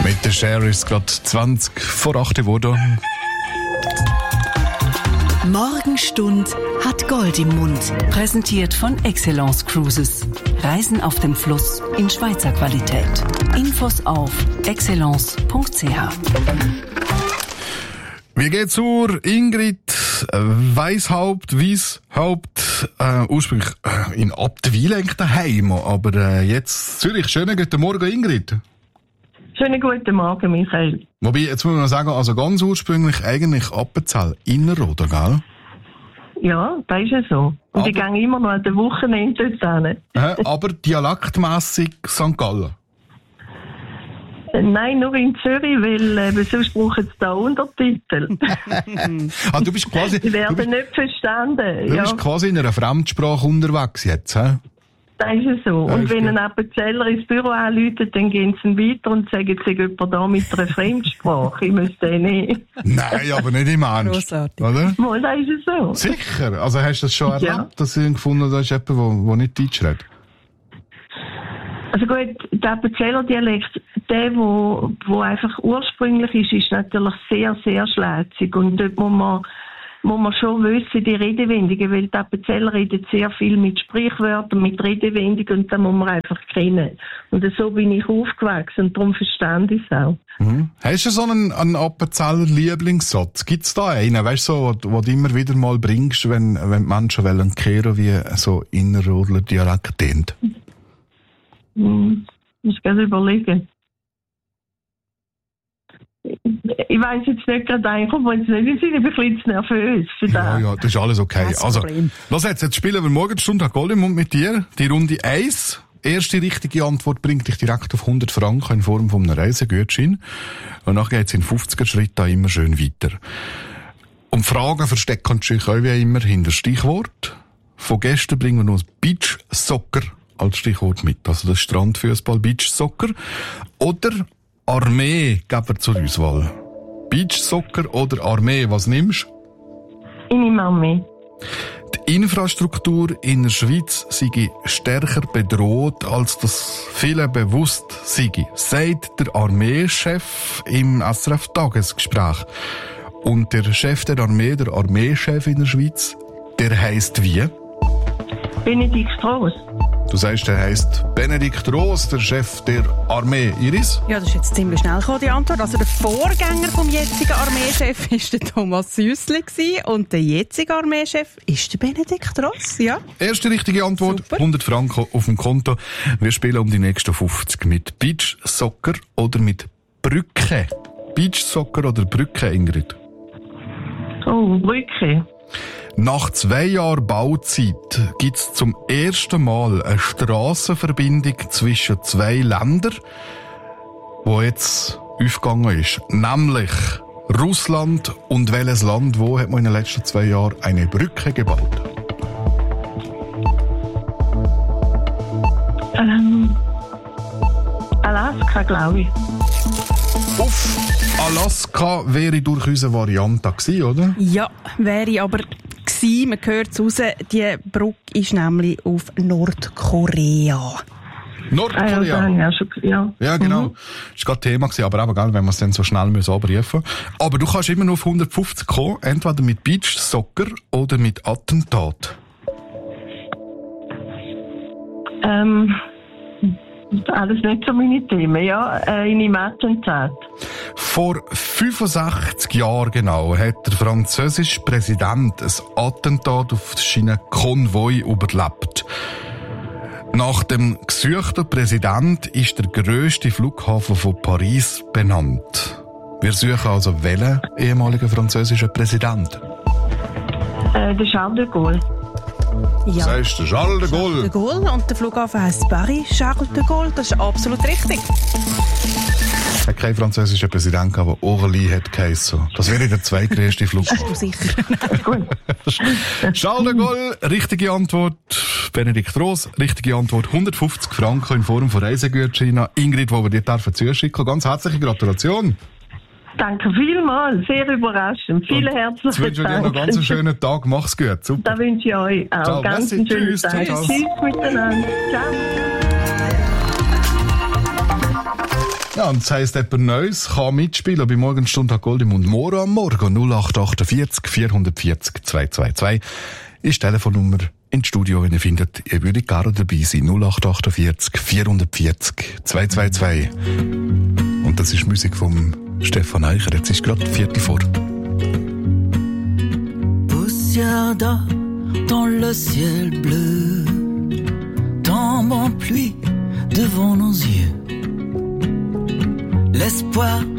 Mit der Cher ist es gerade 20 vor 8 geworden. Morgenstund hat Gold im Mund. Präsentiert von Excellence Cruises. Reisen auf dem Fluss in Schweizer Qualität. Infos auf excellence.ch. Wie geht's zur Ingrid Weishaupt, ursprünglich in Abtwil eigentlich daheim, aber jetzt Zürich. Schönen guten Morgen, Ingrid. Schönen guten Morgen, Michael. Wobei, jetzt muss man sagen, also ganz ursprünglich eigentlich Appenzell Innerrhoden, gell? Ja, das ist ja so. Und ich gehe immer noch an den Wochenende dort hin. Aber dialektmässig St. Gallen? Nein, nur in Zürich, weil sonst brauchen sie da Untertitel. Du bist quasi... Die werden nicht verstanden. Du bist quasi in einer Fremdsprache unterwegs jetzt, hä? Das ist ja so. Und wenn ein Appenzeller ins Büro anruft, dann gehen sie weiter und sagen, sie jemand da mit einer Fremdsprache. Ich müsste den nicht. Nein, aber nicht im Ernst. Grossartig. Oder? Mal, das ist ja so. Sicher? Also hast du das schon erlebt, Ja. dass du gefunden hast, da ist jemand, der nicht Deutsch redet? Also gut, der Appenzeller Dialekt, der, wo einfach ursprünglich ist natürlich sehr, sehr schlätzig. Und dort muss man schon wissen, die Redewendungen, weil die Appenzeller reden sehr viel mit Sprichwörtern, mit Redewendungen und das muss man einfach kennen. Und so bin ich aufgewachsen und darum verstand ich es auch. Mhm. Hast du so einen Appenzeller Lieblingssatz? Gibt's da einen, weißt du, so, wo du immer wieder mal bringst, wenn die Menschen wollen kehren, wie so Innerrhodler Dialekt tönt? Ich kann überlegen. Ich weiss jetzt nicht gerade einkommen, wenn es nicht ist, ich bin ein bisschen zu nervös für das. Ja, das ist alles okay. Kein Also, Problem. los jetzt spielen wir Morgenstunde an Gold im Mund mit dir. Die Runde 1. Erste richtige Antwort bringt dich direkt auf 100 Franken in Form von einem Reisegutschein. Und dann geht's in 50er Schritten immer schön weiter. Und Fragen verstecken sich auch wie immer hinter Stichwort. Von gestern bringen wir noch Beach Soccer als Stichwort mit. Also das Strandfußball, Beach Soccer. Oder Armee geben wir zur Auswahl. Beach Soccer oder Armee, was nimmst du? Ich nehme Armee. Die Infrastruktur in der Schweiz sei stärker bedroht, als das viele bewusst sei, sagt der Armeechef im SRF-Tagesgespräch. Und der Chef der Armee, der Armeechef in der Schweiz, der heisst wie? Benedikt Strauss. Du sagst, der heisst Benedikt Roos, der Chef der Armee. Iris? Ja, das ist jetzt ziemlich schnell gekommen, die Antwort. Also der Vorgänger vom jetzigen Armeechef war der Thomas Süssli und der jetzige Armeechef ist der Benedikt Ross, ja. Erste richtige Antwort, Super. 100 Franken auf dem Konto. Wir spielen um die nächsten 50 mit Beach Soccer oder mit Brücke. Beach Soccer oder Brücke, Ingrid? Oh, Brücke. Nach 2 Jahren Bauzeit gibt es zum ersten Mal eine Strassenverbindung zwischen 2 Ländern, die jetzt aufgegangen ist. Nämlich Russland und welches Land, wo hat man in den letzten 2 Jahren eine Brücke gebaut? Alaska, glaube ich. Auf Alaska wäre durchaus eine Variante gewesen, oder? Ja, wäre aber gewesen. Man hört es raus, die Brücke ist nämlich auf Nordkorea. Nordkorea. Ja, genau. Das war gerade Thema gewesen, aber eben, gell, wenn wir es dann so schnell abrufen müssen. Aber du kannst immer nur auf 150 kommen, entweder mit Beach Soccer oder mit Attentat. Alles nicht so meine Themen, ja. In einem Attentat. Vor 65 Jahren genau hat der französische Präsident ein Attentat auf seinen Konvoi überlebt. Nach dem gesuchten Präsident ist der grösste Flughafen von Paris benannt. Wir suchen also welchen ehemaligen französischen Präsident? Der Charles de Gaulle. Ja. Das heißt Charles de Gaulle. De Gaulle und der Flughafen heisst Paris Charles de Gaulle. Das ist absolut richtig. Es hat keinen französischen Präsident gehabt, der Orly hat geheissen. Das wäre der zweitgrößte Flughafen. Bist du sicher? Charles de Gaulle, richtige Antwort. Benedikt Roos, richtige Antwort. 150 Franken in Form von Reisegutscheinen. Ingrid, wo wir dir zuschicken. Ganz herzliche Gratulation. Danke vielmals, sehr überraschend. Vielen herzlichen Jetzt wünsche ich dir noch Dank. einen ganz schönen Tag. Mach's gut. Super. Das wünsche ich euch auch. Ciao, Ganz merci. einen schönen Tschüss. Tag. Ciao. Tschüss miteinander. Ciao. Ja, und das heisst, jemand Neues kann mitspielen bei Morgenstunde hat Gold im Mund. Morgen am Morgen 0848 440 222 ist die Telefonnummer ins Studio, wenn ihr findet, ihr würdet gerne dabei sein. 0848 440 222. Und das ist Musik vom Stefan Eicher. Jetzt ist gerade 3:15. Poussière d'or dans le ciel bleu, tombe en pluie devant nos yeux. L'espoir